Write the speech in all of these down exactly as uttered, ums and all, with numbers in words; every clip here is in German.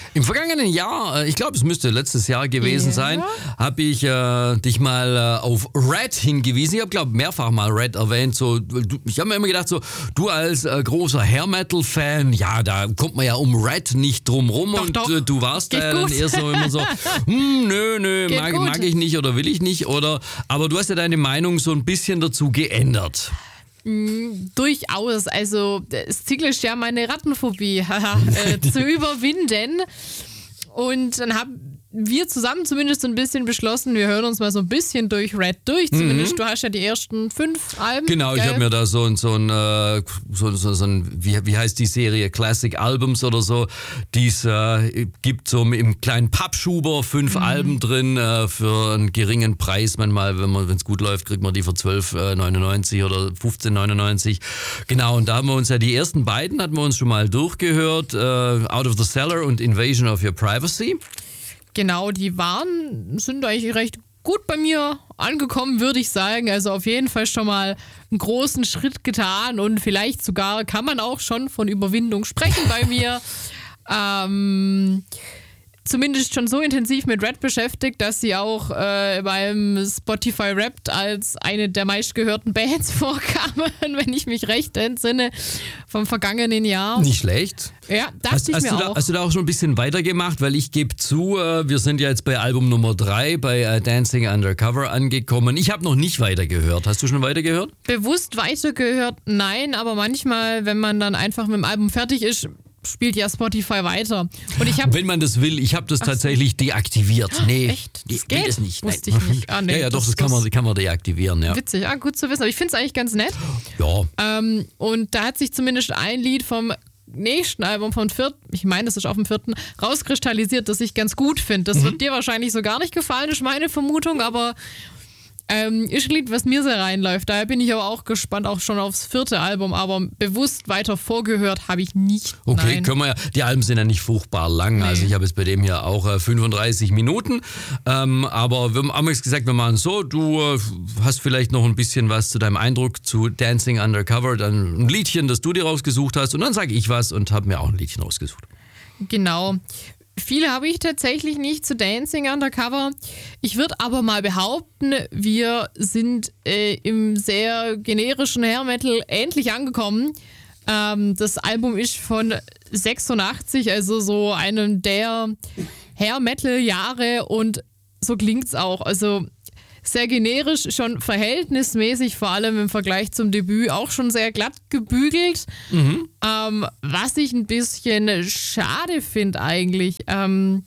Im vergangenen Jahr, ich glaube, es müsste letztes Jahr gewesen ja. sein, habe ich äh, dich mal äh, auf Red hingewiesen. Ich habe, glaube mehrfach mal Red erwähnt. So, du, ich habe mir immer gedacht, so du als äh, großer Hair-Metal-Fan, ja, da kommt man ja um Red nicht drum rum. Doch, und doch. Äh, du warst Geht da ja dann erst so immer so, hm, nö, nö, mag, mag ich nicht oder will ich nicht. Oder, aber du hast ja deine Meinung so ein bisschen dazu geändert. Mm, durchaus. Also das Ziel ist ja, meine Rattenphobie äh, zu überwinden. Und dann haben wir zusammen zumindest so ein bisschen beschlossen, wir hören uns mal so ein bisschen durch Red durch. Zumindest, mhm. du hast ja die ersten fünf Alben. Genau, geil. Ich habe mir da so, so ein, äh, so, so, so ein wie, wie heißt die Serie, Classic Albums oder so, die es äh, gibt so im kleinen Pappschuber, fünf mhm. Alben drin äh, für einen geringen Preis. Manchmal, wenn man, wenn es gut läuft, kriegt man die für zwölf neunundneunzig oder fünfzehn neunundneunzig. Genau, und da haben wir uns ja die ersten beiden, hatten wir uns schon mal durchgehört, äh, Out of the Cellar und Invasion of Your Privacy. Genau, die waren, sind eigentlich recht gut bei mir angekommen, würde ich sagen. Also auf jeden Fall schon mal einen großen Schritt getan und vielleicht sogar kann man auch schon von Überwindung sprechen bei mir. ähm, zumindest schon so intensiv mit Red beschäftigt, dass sie auch äh, beim Spotify Wrapped als eine der meistgehörten Bands vorkamen, wenn ich mich recht entsinne, vom vergangenen Jahr. Nicht schlecht. Ja, dachte hast, ich hast mir du auch. Da, hast du da auch schon ein bisschen weitergemacht? Weil ich gebe zu, äh, wir sind ja jetzt bei Album Nummer drei, bei äh, Dancing Undercover angekommen. Ich habe noch nicht weitergehört. Hast du schon weitergehört? Bewusst weitergehört? Nein, aber manchmal, wenn man dann einfach mit dem Album fertig ist, spielt ja Spotify weiter. Und ich hab, Wenn man das will, ich habe das tatsächlich deaktiviert. Nee, echt? Das ich geht? will das nicht. Wusste ich nicht. Ah, nee, ja, ja, doch, das, das, kann, man, kann man deaktivieren. Ja. Witzig, ah, gut zu wissen. Aber ich finde es eigentlich ganz nett. Ja. Ähm, und da hat sich zumindest ein Lied vom nächsten Album, vom vierten, ich meine, das ist auf dem vierten, rauskristallisiert, das ich ganz gut finde. Das mhm. wird dir wahrscheinlich so gar nicht gefallen, ist meine Vermutung, aber Ähm, ist ein Lied, was mir sehr reinläuft. Daher bin ich aber auch gespannt, auch schon aufs vierte Album, aber bewusst weiter vorgehört habe ich nicht. Okay, Nein. können wir ja. Die Alben sind ja nicht furchtbar lang. Nee. Also ich habe jetzt bei dem hier auch äh, fünfunddreißig Minuten. Ähm, aber wir haben jetzt gesagt, wir machen so, du äh, hast vielleicht noch ein bisschen was zu deinem Eindruck zu Dancing Undercover, dann ein Liedchen, das du dir rausgesucht hast und dann sage ich was und habe mir auch ein Liedchen rausgesucht. Genau. Viele habe ich tatsächlich nicht zu Dancing Undercover. Ich würde aber mal behaupten, wir sind äh, im sehr generischen Hair Metal endlich angekommen. Ähm, das Album ist von sechsundachtzig, also so einem der Hair Metal Jahre und so klingt's auch. Also sehr generisch, schon verhältnismäßig, vor allem im Vergleich zum Debüt, auch schon sehr glatt gebügelt. Mhm. Ähm, was ich ein bisschen schade finde eigentlich. Ähm,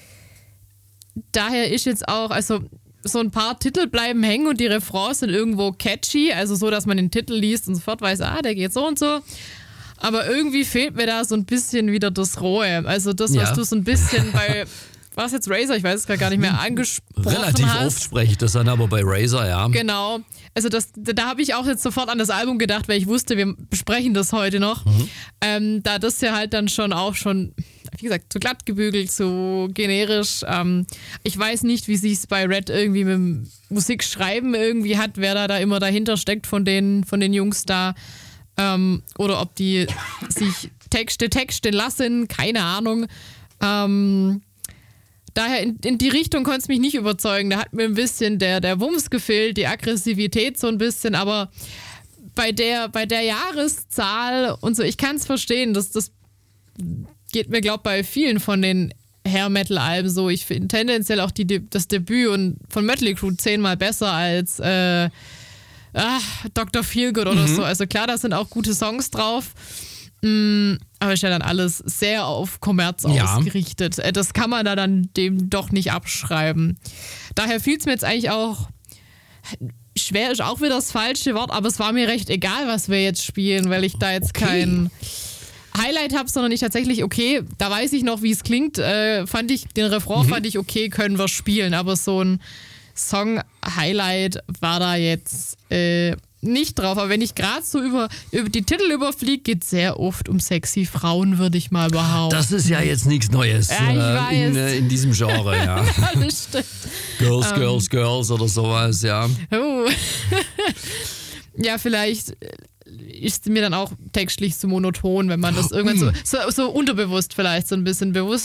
daher ist jetzt auch, also so ein paar Titel bleiben hängen und die Refrains sind irgendwo catchy, also so, dass man den Titel liest und sofort weiß, ah, der geht so und so. Aber irgendwie fehlt mir da so ein bisschen wieder das Rohe. Also das, was ja. du so ein bisschen bei... War es jetzt Razor? Ich weiß es gerade gar nicht mehr, angesprochen Relativ hast. oft spreche ich das dann aber bei Razor, ja. Genau. Also das, da habe ich auch jetzt sofort an das Album gedacht, weil ich wusste, wir besprechen das heute noch. Mhm. Ähm, da das ja halt dann schon auch schon, wie gesagt, zu glatt gebügelt, zu generisch. Ähm, ich weiß nicht, wie sich es bei Red irgendwie mit dem Musikschreiben irgendwie hat, wer da, da immer dahinter steckt von den, von den Jungs da. Ähm, oder ob die sich Texte texten lassen, keine Ahnung. Ähm... Daher in, in die Richtung konnte es mich nicht überzeugen. Da hat mir ein bisschen der, der Wumms gefehlt, die Aggressivität so ein bisschen, aber bei der, bei der Jahreszahl und so, ich kann es verstehen, das, das geht mir, glaube ich, bei vielen von den Hair-Metal-Alben so. Ich finde tendenziell auch die, das Debüt und von Mötley Crüe zehnmal besser als äh, ah, Doktor Feelgood oder mhm. so. Also klar, da sind auch gute Songs drauf. Mm, aber ist ja dann alles sehr auf Kommerz ja. ausgerichtet. Das kann man da dann dem doch nicht abschreiben. Daher fiel es mir jetzt eigentlich auch, schwer ist auch wieder das falsche Wort, aber es war mir recht egal, was wir jetzt spielen, weil ich da jetzt okay. kein Highlight habe, sondern ich tatsächlich, okay, da weiß ich noch, wie es klingt, äh, fand ich, den Refrain mhm. fand ich okay, können wir spielen, aber so ein Song-Highlight war da jetzt äh, nicht drauf, aber wenn ich gerade so über, über die Titel überfliege, geht es sehr oft um sexy Frauen, würde ich mal behaupten. Das ist ja jetzt nichts Neues ja, ich äh, weiß. In, äh, in diesem Genre, ja. Ja, das stimmt. Girls, ähm, Girls, Girls oder sowas, ja. Oh. Ja, vielleicht ist mir dann auch textlich zu monoton, wenn man das irgendwann so, so, so unterbewusst vielleicht so ein bisschen bewusst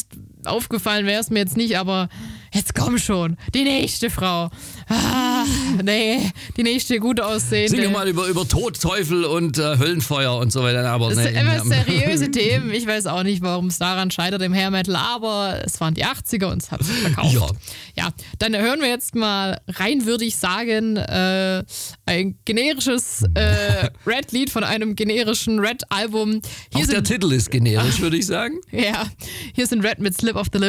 aufgefallen wäre es mir jetzt nicht, aber jetzt komm schon, die nächste Frau. Ah, nee, die nächste gut aussehende. Singen mal über, über Tod, Teufel und äh, Höllenfeuer und so weiter. Aber Das nee, sind immer seriöse Themen. Ich weiß auch nicht, warum es daran scheitert im Hair Metal, aber es waren die achtziger und es hat sich verkauft. Ja. Ja, dann hören wir jetzt mal rein, würde ich sagen, äh, ein generisches äh, Red-Lied von einem generischen Red-Album. Auch der Titel ist generisch, würde ich sagen. Ja, hier sind Red mit Slip of the Lip.